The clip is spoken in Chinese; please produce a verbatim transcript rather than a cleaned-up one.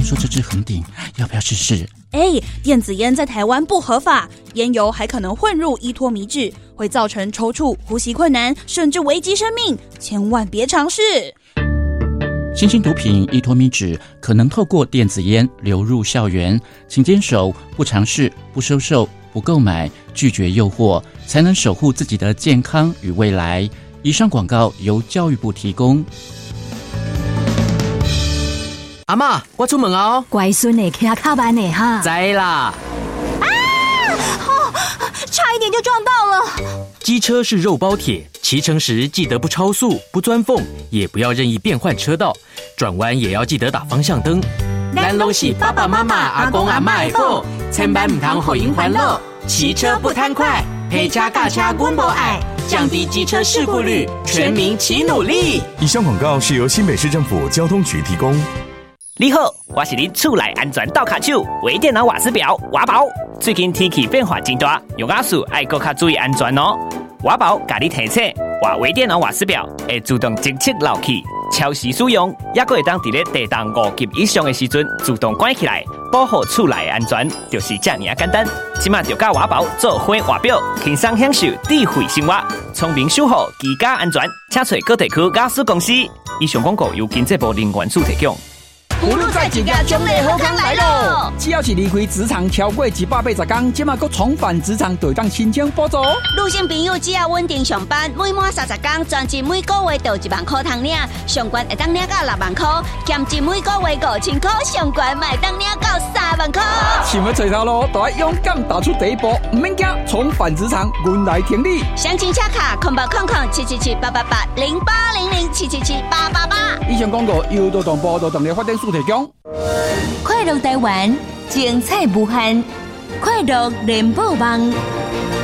说这支横顶，要不要试试？ 哎，电子烟在台湾不合法，烟油还可能混入依托米脂，会造成抽搐、呼吸困难，甚至危及生命，千万别尝试。 新兴毒品依托米脂可能透过电子烟流入校园，请坚守不尝试、不收受、不购买，拒绝诱惑，才能守护自己的健康与未来。以上广告由教育部提供。 阿嬷，我出门哦。 乖孙的骑卡班的哈。 知啦。 啊！哦，差一点就撞到了。 机车是肉包铁，骑乘时记得不超速、不钻缝，也不要任意变换车道，转弯也要记得打方向灯。咱拢是爸爸妈妈、阿公阿嬷的宝，千万唔通互因烦恼。骑车不贪快，陪车驾车阮无爱，降低机车事故率，全民齐努力。 以上广告是由新北市政府交通局提供。 你好，我是你厝内安全倒卡手微电脑瓦斯表瓦宝。最近天气变化真大，用瓦斯爱搁较注意安全哦。瓦宝甲你提醒，换微电脑瓦斯表会自动侦测漏气，超时使用，也搁会当伫咧地动五级以上的时阵自动关起来，保护厝内安全，就是这么简单。即马就甲瓦宝做伙瓦表，轻松享受智慧生活，聪明守护居家安全。请找各地区瓦斯公司。以上广告由经济部能源署提供。 葫芦在一家将来好康来咯！只要是离开职场超过一百八十天，即马搁重返职场，就当申请补助。 女性朋友只要稳定上班，每满三十天，专辑每个月就一万块通领，上悬会当领到六万块，兼职每个月五千块，上悬卖当领到三万块。 想要找头路，就要勇敢踏出第一步，唔免惊，重返职场，阮来挺你。 详情洽卡空八空空七七七八八八零八零零七七七八八八。 以上广告由劳动部劳动力发展署提供。 快乐台湾，精彩无限，快乐联播网。